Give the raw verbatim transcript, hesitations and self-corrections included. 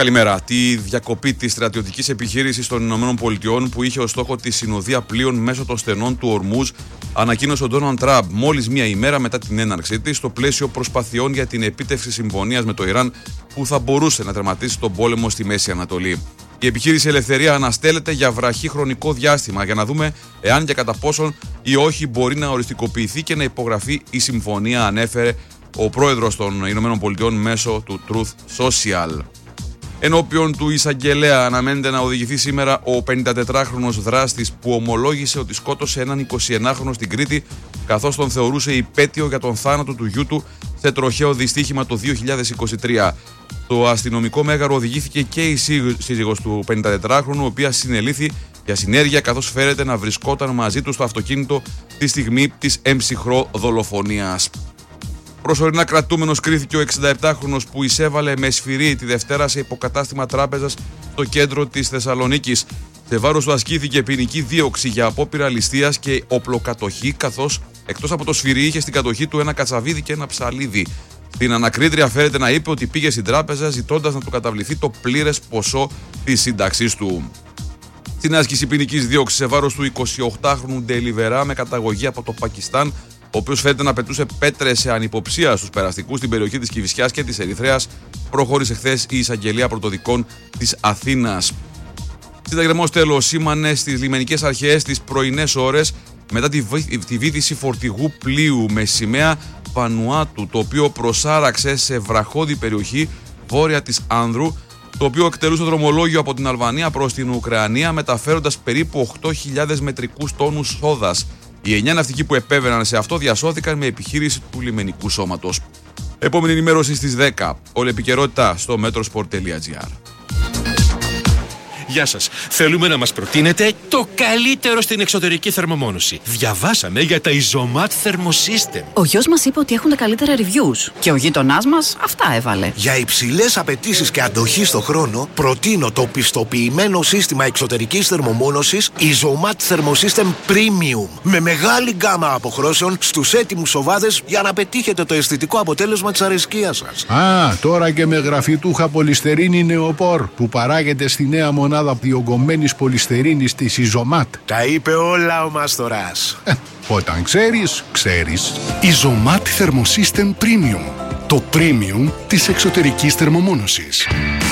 Καλημέρα. Τη διακοπή της στρατιωτικής επιχείρησης των ΗΠΑ που είχε ως στόχο τη συνοδεία πλοίων μέσω των στενών του Ορμούζ ανακοίνωσε ο Ντόναλντ Τραμπ μόλις μία ημέρα μετά την έναρξή της στο πλαίσιο προσπαθειών για την επίτευξη συμφωνίας με το Ιράν που θα μπορούσε να τερματίσει τον πόλεμο στη Μέση Ανατολή. Η επιχείρηση Ελευθερία αναστέλλεται για βραχή χρονικό διάστημα για να δούμε εάν και κατά πόσον ή όχι μπορεί να οριστικοποιηθεί και να υπογραφεί η συμφωνία, ανέφερε ο πρόεδρος των ΗΠΑ μέσω του Truth Social. Ενώπιον του εισαγγελέα αναμένεται να οδηγηθεί σήμερα ο πενηντατετράχρονος δράστης που ομολόγησε ότι σκότωσε έναν εικοσιενάχρονο στην Κρήτη καθώς τον θεωρούσε υπέτειο για τον θάνατο του γιού του σε τροχαίο δυστύχημα το δύο χιλιάδες είκοσι τρία. Το αστυνομικό μέγαρο οδηγήθηκε και η σύζυγος του πενηντατετράχρονου, η οποία συνελήφθη για συνέργεια καθώς φέρεται να βρισκόταν μαζί του στο αυτοκίνητο τη στιγμή της έμψυχρό δολοφονίας. Προσωρινά κρατούμενος κρίθηκε ο εξηνταεπτάχρονος που εισέβαλε με σφυρί τη Δευτέρα σε υποκατάστημα τράπεζας στο κέντρο της Θεσσαλονίκης. Σε βάρος του ασκήθηκε ποινική δίωξη για απόπειρα ληστείας και οπλοκατοχή, καθώς εκτός από το σφυρί είχε στην κατοχή του ένα κατσαβίδι και ένα ψαλίδι. Την ανακρίτρια φέρεται να είπε ότι πήγε στην τράπεζα ζητώντας να του καταβληθεί το πλήρες ποσό της σύνταξής του. Στην άσκηση ποινικής δίωξης σε βάρος του εικοσιοκτάχρονου Ντελιβερά με καταγωγή από το Πακιστάν, ο οποίος φαίνεται να πετούσε πέτρες σε ανυποψία στους περαστικούς στην περιοχή της Κηφισιάς και της Ερυθρέας, προχώρησε χθες η εισαγγελία πρωτοδικών της Αθήνας. Συνταγερμός τέλος σήμανε στις λιμενικές αρχές τις πρωινές ώρες μετά τη, τη βύθιση φορτηγού πλοίου με σημαία Βανουάτου, το οποίο προσάραξε σε βραχώδη περιοχή βόρεια της Άνδρου, το οποίο εκτελούσε δρομολόγιο από την Αλβανία προς την Ουκρανία, μεταφέροντας περίπου οκτώ χιλιάδες μετρικούς τόνους σόδας. Οι εννιά ναυτικοί που επέβαιναν σε αυτό διασώθηκαν με επιχείρηση του λιμενικού σώματος. Επόμενη ενημέρωση στις δέκα. Όλη επικαιρότητα στο metrosport τελεία gr. Γεια σας. Θέλουμε να μας προτείνετε το καλύτερο στην εξωτερική θερμομόνωση. Διαβάσαμε για τα Isomat Thermosystem. Ο γιος μας είπε ότι έχουν τα καλύτερα reviews και ο γείτονάς μας αυτά έβαλε. Για υψηλές απαιτήσεις και αντοχή στο χρόνο, προτείνω το πιστοποιημένο σύστημα εξωτερικής θερμομόνωσης Isomat Thermosystem Premium. Με μεγάλη γκάμα αποχρώσεων στους έτοιμους οβάδες για να πετύχετε το αισθητικό αποτέλεσμα της αρεσκίας σας. Α, τώρα και με γραφιτούχα πολυστερίνη νεοπόρ που παράγεται στη νέα μονάδα διογκωμένης πολυστερίνης της Isomat. Τα είπε όλα ο Μάστορας. Ε, όταν ξέρεις, ξέρεις. Isomat Thermosystem Premium. Το premium της εξωτερικής θερμομόνωσης.